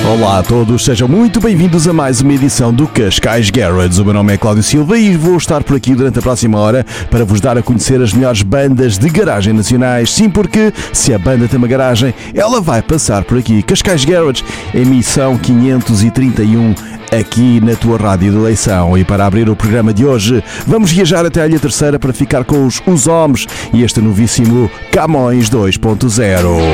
Olá a todos, sejam muito bem-vindos a mais uma edição do Cascais Garage. O meu nome é Cláudio Silva e vou estar por aqui durante a próxima hora para vos dar a conhecer as melhores bandas de garagem nacionais. Sim, porque se a banda tem uma garagem, ela vai passar por aqui. Cascais Garage, emissão 531, aqui na tua rádio de eleição. E para abrir o programa de hoje, vamos viajar até a Ilha Terceira para ficar com os Homens e este novíssimo Camões 2.0.